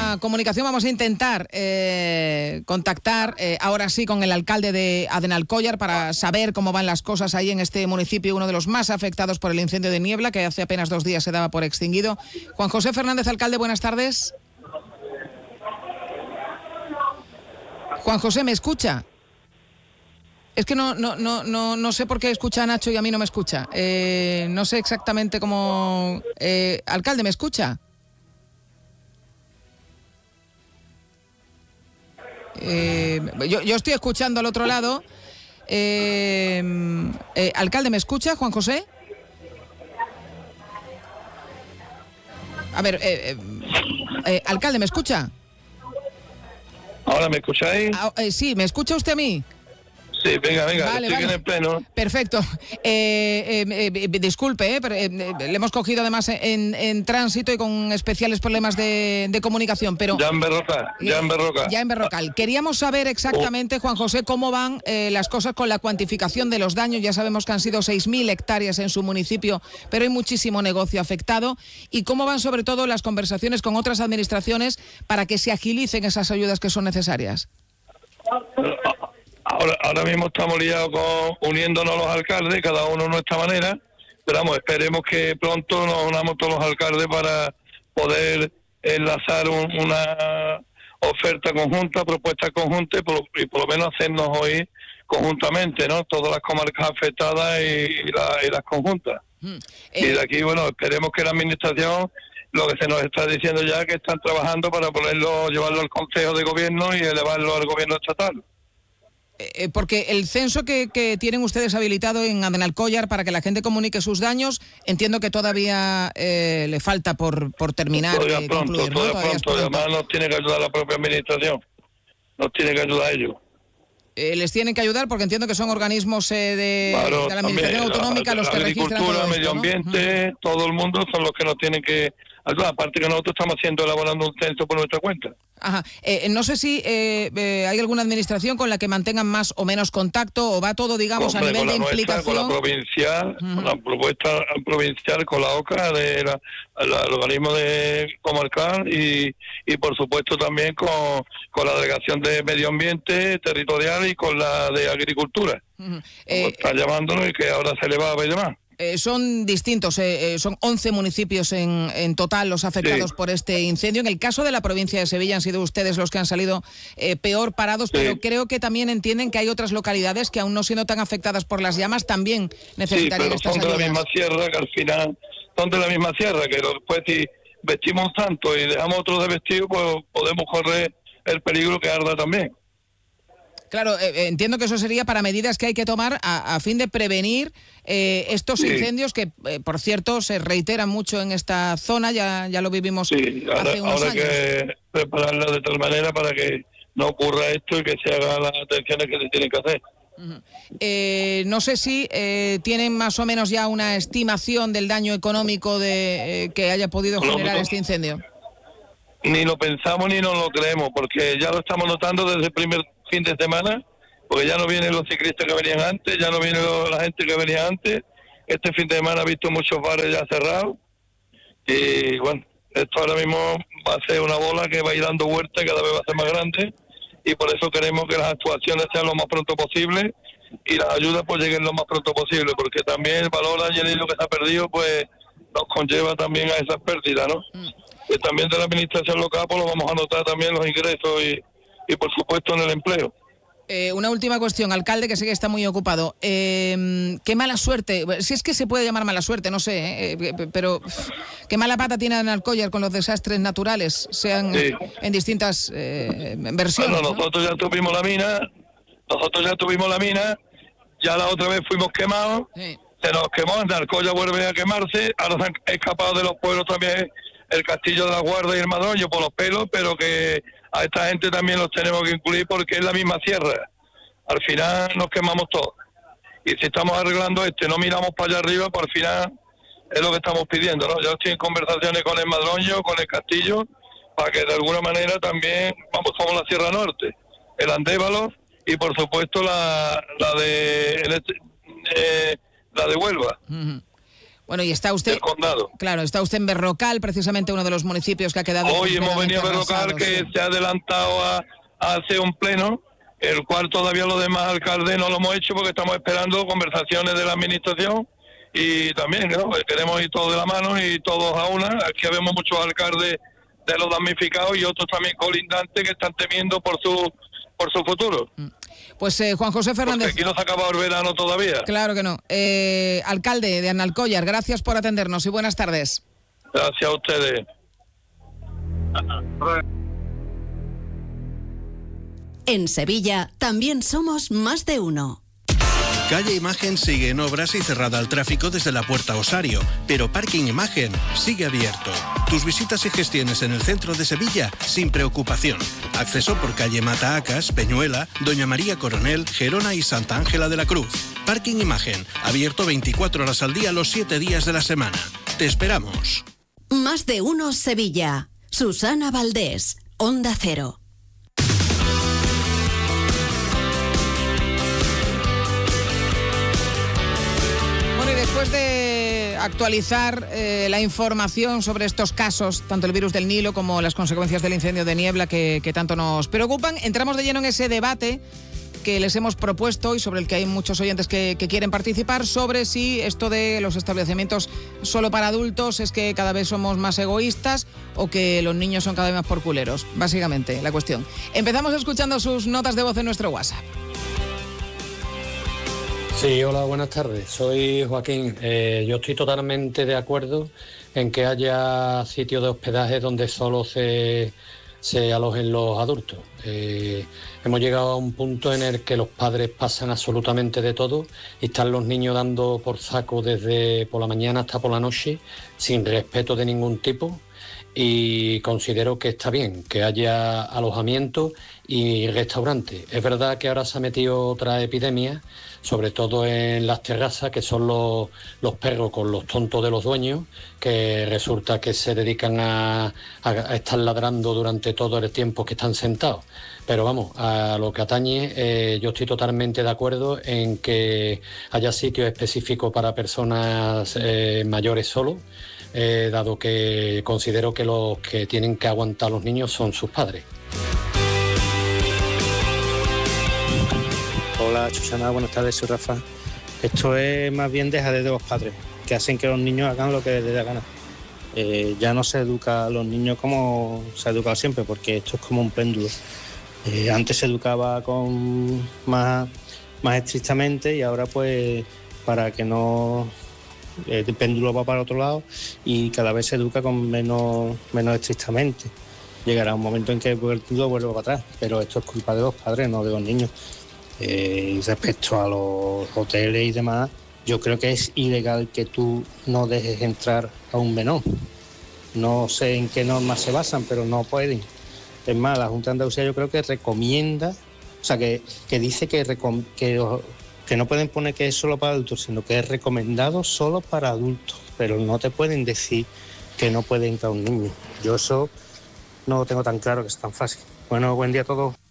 la comunicación. Vamos a intentar contactar ahora sí con el alcalde de Adenalcóllar para saber cómo van las cosas ahí en este municipio, uno de los más afectados por el incendio de Niebla, que hace apenas 2 días se daba por extinguido. Juan José Fernández, alcalde, buenas tardes. Juan José, ¿me escucha? Es que no sé por qué escucha a Nacho y a mí no me escucha. No sé exactamente cómo... alcalde, ¿me escucha? Yo estoy escuchando al otro lado. Alcalde, ¿me escucha, Juan José? A ver, alcalde, ¿me escucha? ¿Ahora me escucháis? Sí, ¿me escucha usted a mí? Sí, venga, Vale, estoy en el pleno. Perfecto. Disculpe, pero le hemos cogido además en tránsito y con especiales problemas de comunicación, pero... Ya en Berrocal. Queríamos saber exactamente, Juan José, cómo van las cosas con la cuantificación de los daños. Ya sabemos que han sido 6.000 hectáreas en su municipio, pero hay muchísimo negocio afectado. Y cómo van sobre todo las conversaciones con otras administraciones para que se agilicen esas ayudas que son necesarias. Ahora mismo estamos liados uniéndonos los alcaldes, cada uno a nuestra manera, pero vamos, esperemos que pronto nos unamos todos los alcaldes para poder enlazar una oferta conjunta, propuesta conjunta y por lo menos hacernos oír conjuntamente, ¿no? Todas las comarcas afectadas y las conjuntas. Y de aquí, bueno, esperemos que la administración, lo que se nos está diciendo ya, que están trabajando para llevarlo al Consejo de Gobierno y elevarlo al Gobierno estatal. Porque el censo que tienen ustedes habilitado en Adenalcóllar para que la gente comunique sus daños, entiendo que todavía le falta por terminar. Todavía pronto. Además nos tiene que ayudar la propia administración, nos tiene que ayudar ellos. Les tienen que ayudar porque entiendo que son organismos de la administración autonómica los que registran todo esto, medio ambiente, ¿no? Todo el mundo son los que nos tienen que ayudar, aparte que nosotros estamos elaborando un censo por nuestra cuenta. Ajá. No sé si hay alguna administración con la que mantengan más o menos contacto o va todo, digamos, a nivel de implicación. Con la provincial, con la propuesta provincial, con la OCA, el organismo comarcal y por supuesto también con la delegación de medio ambiente territorial y con la de agricultura. Está llamándonos y que ahora se le va a llamar. Son distintos, son 11 municipios en total los afectados por este incendio. En el caso de la provincia de Sevilla han sido ustedes los que han salido peor parados, pero creo que también entienden que hay otras localidades que aún no siendo tan afectadas por las llamas también necesitarían estas ayudas. Son de la misma sierra, que al final son de la misma sierra, que después si vestimos tanto y dejamos otros de vestido, pues podemos correr el peligro que arda también. Claro, entiendo que eso sería para medidas que hay que tomar a fin de prevenir estos incendios que, por cierto, se reiteran mucho en esta zona, ya lo vivimos hace unos años. Ahora hay que prepararla de tal manera para que no ocurra esto y que se hagan las atenciones que se tienen que hacer. No sé si tienen más o menos ya una estimación del daño económico que haya podido generar este incendio. Ni lo pensamos ni nos lo creemos, porque ya lo estamos notando desde el primer fin de semana, porque ya no vienen los ciclistas que venían antes, ya no viene la gente que venía antes. Este fin de semana he visto muchos bares ya cerrados y bueno, esto ahora mismo va a ser una bola que va a ir dando vueltas y cada vez va a ser más grande, y por eso queremos que las actuaciones sean lo más pronto posible y las ayudas pues lleguen lo más pronto posible, porque también el valor añadido que se ha perdido pues nos conlleva también a esas pérdidas, ¿no? Que también de la administración local pues lo vamos a notar también los ingresos y por supuesto en el empleo. Una última cuestión, alcalde, que sé que está muy ocupado. Qué mala suerte, si es que se puede llamar mala suerte, no sé, pero qué mala pata tiene Adenalcóllar con los desastres naturales, sean en distintas versiones. Bueno, nosotros ya tuvimos la mina, ya la otra vez fuimos quemados, se nos quemó, Adenalcóllar vuelve a quemarse, ahora se han escapado de los pueblos también el Castillo de la Guarda y el Madroño por los pelos, pero que a esta gente también los tenemos que incluir porque es la misma sierra. Al final nos quemamos todos. Y si estamos arreglando no miramos para allá arriba, pues al final es lo que estamos pidiendo, ¿no? Yo estoy en conversaciones con el Madroño, con el Castillo, para que de alguna manera también, somos la Sierra Norte, el Andévalo y por supuesto la de Huelva. Bueno, y está usted... del condado. Claro, está usted en Berrocal, precisamente uno de los municipios que ha quedado... Hoy hemos venido a Berrocal, que se ha adelantado a hacer un pleno, el cual todavía los demás alcaldes no lo hemos hecho porque estamos esperando conversaciones de la administración y también, ¿no? Queremos ir todos de la mano y todos a una. Aquí vemos muchos alcaldes de los damnificados y otros también colindantes que están temiendo por su futuro. Pues Juan José Fernández... Porque aquí no se ha acabado el verano todavía. Claro que no. Alcalde de Analcollar, gracias por atendernos y buenas tardes. Gracias a ustedes. En Sevilla también somos más de uno. Calle Imagen sigue en obras y cerrada al tráfico desde la Puerta Osario, pero Parking Imagen sigue abierto. Tus visitas y gestiones en el centro de Sevilla sin preocupación. Acceso por calle Mataacas, Peñuela, Doña María Coronel, Gerona y Santa Ángela de la Cruz. Parking Imagen, abierto 24 horas al día los 7 días de la semana. Te esperamos. Más de uno Sevilla. Susana Valdés, Onda Cero. Después de actualizar la información sobre estos casos, tanto el virus del Nilo como las consecuencias del incendio de niebla que tanto nos preocupan, entramos de lleno en ese debate que les hemos propuesto y sobre el que hay muchos oyentes que quieren participar, sobre si esto de los establecimientos solo para adultos es que cada vez somos más egoístas o que los niños son cada vez más porculeros, básicamente la cuestión. Empezamos escuchando sus notas de voz en nuestro WhatsApp. Sí, hola, buenas tardes. Soy Joaquín. Yo estoy totalmente de acuerdo en que haya sitios de hospedaje donde solo se alojen los adultos. Hemos llegado a un punto en el que los padres pasan absolutamente de todo y están los niños dando por saco desde por la mañana hasta por la noche sin respeto de ningún tipo. Y considero que está bien que haya alojamiento y restaurantes. Es verdad que ahora se ha metido otra epidemia, sobre todo en las terrazas, que son los perros con los tontos de los dueños, que resulta que se dedican a estar ladrando durante todo el tiempo que están sentados. Pero vamos, a lo que atañe, yo estoy totalmente de acuerdo en que haya sitios específicos para personas mayores solo, dado que considero que los que tienen que aguantar a los niños son sus padres. Hola Susana, buenas tardes, soy Rafa. Esto es más bien dejadez de los padres, que hacen que los niños hagan lo que les dé la gana. Ya no se educa a los niños como se ha educado siempre, porque esto es como un péndulo. Antes se educaba con más estrictamente y ahora pues para que no... el péndulo va para otro lado y cada vez se educa con menos estrictamente. Llegará un momento en que el péndulo vuelve para atrás, pero esto es culpa de los padres, no de los niños. Respecto a los hoteles y demás, yo creo que es ilegal que tú no dejes entrar a un menor. No sé en qué normas se basan, pero no pueden. Es más, la Junta de Andalucía yo creo que recomienda, o sea, que dice que no pueden poner que es solo para adultos, sino que es recomendado solo para adultos, pero no te pueden decir que no puede entrar un niño. Yo eso no lo tengo tan claro, que es tan fácil. Bueno, buen día a todos.